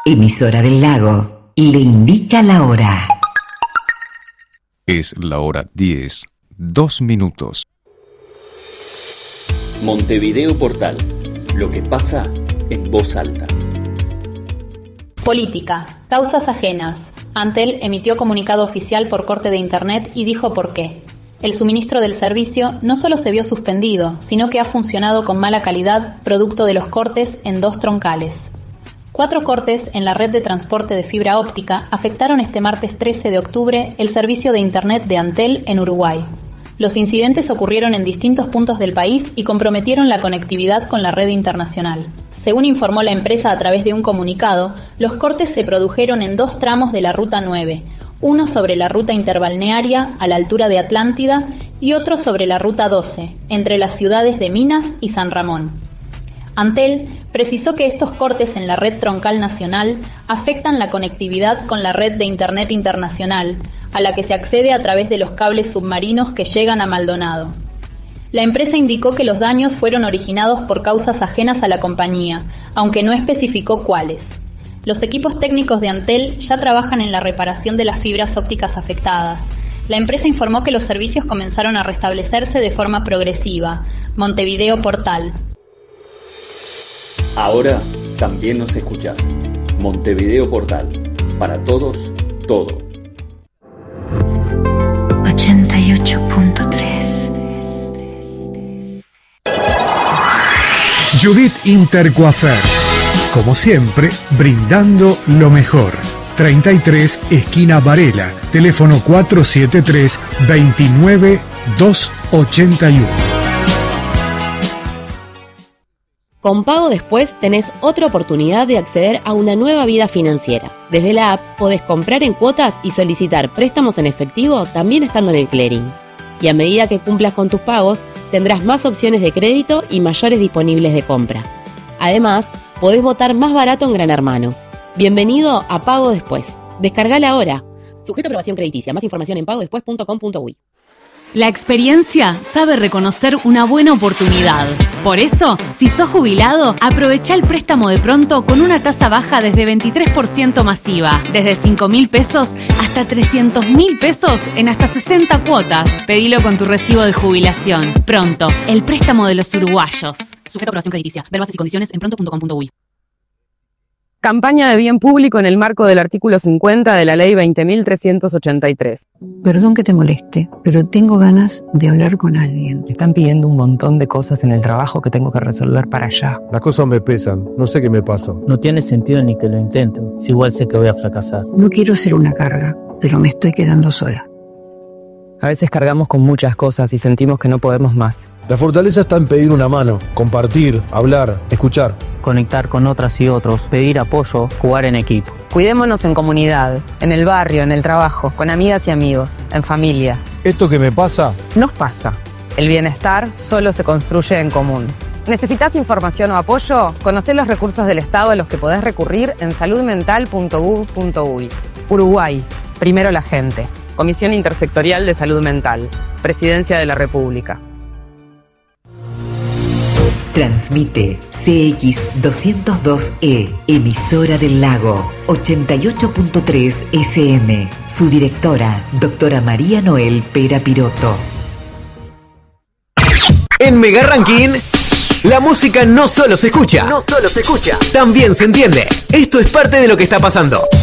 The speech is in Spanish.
Emisora del Lago, le indica la hora. Es la hora 10, 2 minutos. Montevideo Portal, lo que pasa en voz alta. Política, causas ajenas. Antel emitió comunicado oficial por corte de internet y dijo por qué. El suministro del servicio no solo se vio suspendido, sino que ha funcionado con mala calidad, producto de los cortes en 2 troncales. 4 cortes en la red de transporte de fibra óptica afectaron este martes 13 de octubre el servicio de internet de Antel en Uruguay. Los incidentes ocurrieron en distintos puntos del país y comprometieron la conectividad con la red internacional. Según informó la empresa a través de un comunicado, los cortes se produjeron en 2 tramos de la Ruta 9, uno sobre la ruta interbalnearia a la altura de Atlántida y otro sobre la Ruta 12, entre las ciudades de Minas y San Ramón. Antel precisó que estos cortes en la red troncal nacional afectan la conectividad con la red de Internet internacional, a la que se accede a través de los cables submarinos que llegan a Maldonado. La empresa indicó que los daños fueron originados por causas ajenas a la compañía, aunque no especificó cuáles. Los equipos técnicos de Antel ya trabajan en la reparación de las fibras ópticas afectadas. La empresa informó que los servicios comenzaron a restablecerse de forma progresiva. Montevideo Portal. Ahora también nos escuchás. Montevideo Portal. Para todos, todo. 88.3. Judith Intercoafer. Como siempre, brindando lo mejor. 33 esquina Varela. Teléfono 473-29-281. Con Pago Después tenés otra oportunidad de acceder a una nueva vida financiera. Desde la app podés comprar en cuotas y solicitar préstamos en efectivo también estando en el clearing. Y a medida que cumplas con tus pagos, tendrás más opciones de crédito y mayores disponibles de compra. Además, podés votar más barato en Gran Hermano. Bienvenido a Pago Después. Descargala ahora. Sujeto a aprobación crediticia. Más información en pagodespues.com.uy. La experiencia sabe reconocer una buena oportunidad. Por eso, si sos jubilado, aprovecha el préstamo de pronto con una tasa baja desde 23% masiva, desde 5.000 pesos hasta 300.000 pesos en hasta 60 cuotas. Pedilo con tu recibo de jubilación. Pronto, el préstamo de los uruguayos. Sujeto a aprobación crediticia. Ver bases y condiciones en pronto.com.uy. Campaña de bien público en el marco del artículo 50 de la Ley 20.383. Perdón que te moleste, pero tengo ganas de hablar con alguien. Me están pidiendo un montón de cosas en el trabajo que tengo que resolver para allá. Las cosas me pesan, no sé qué me pasa. No tiene sentido ni que lo intenten, si igual sé que voy a fracasar. No quiero ser una carga, pero me estoy quedando sola. A veces cargamos con muchas cosas y sentimos que no podemos más. La fortaleza está en pedir una mano, compartir, hablar, escuchar. Conectar con otras y otros, pedir apoyo, jugar en equipo. Cuidémonos en comunidad, en el barrio, en el trabajo, con amigas y amigos, en familia. Esto que me pasa, nos pasa. El bienestar solo se construye en común. ¿Necesitas información o apoyo? Conocé los recursos del Estado a los que podés recurrir en saludmental.gov.uy. Uruguay, primero la gente. Comisión Intersectorial de Salud Mental. Presidencia de la República. Transmite CX202E, emisora del Lago, 88.3 FM. Su directora, doctora María Noel Pera Piroto. En Mega Ranking, la música no solo se escucha, también se entiende. Esto es parte de lo que está pasando.